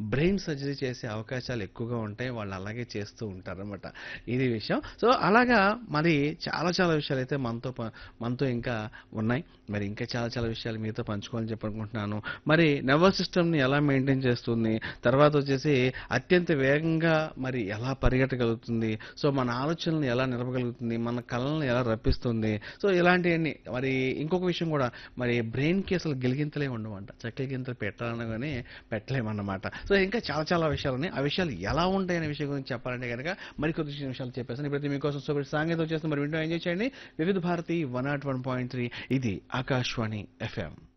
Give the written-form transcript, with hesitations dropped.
Brain surgery చేసే అవకాశాలు ఎక్కువగా ఉంటాయి. వాళ్ళు అలాగే చేస్తూ ఉంటారనమాట. ఇది విషయం. సో, అలాగా మరి చాలా చాలా విషయాలైతే మనతో ఇంకా ఉన్నాయి. మరి ఇంకా చాలా చాలా విషయాలు మీతో పంచుకోవాలని చెప్పనుకుంటున్నాను. మరి నర్వస్ సిస్టమ్‌ని ఎలా మెయింటైన్ చేస్తుంది? తర్వాత వచ్చేసి అత్యంత వేగంగా మరి ఎలా పరిగెట్టగలుగుతుంది? సో, మన ఆలోచనలను ఎలా నిలపగలుగుతుంది? మన కలలను ఎలా రప్పిస్తుంది? సో, ఇలాంటియన్నీ. మరి ఇంకొక విషయం కూడా మరి బ్రెయిన్‌కి అసలు గిలిగింతలే ఉండవంట. చెక్కల గింతలు పెట్టాలనగానే పెట్టలేమన్నమాట. సో, ఇంకా చాలా చాలా విషయాలున్నాయి. ఆ విషయాలు ఎలా ఉంటాయనే విషయం గురించి చెప్పాలంటే గనక మరికొద్ది నిమిషాలు చెప్పేసాను. ఇప్పుడైతే మీకోసం సూపర్ సాంగీతం వచ్చేస్తుంది. మరి వింటూ ఎంజాయ్ చేయండి. వివిధ భారతి 101.3 ఇది ఆకాశవాణి ఎఫ్ఎం.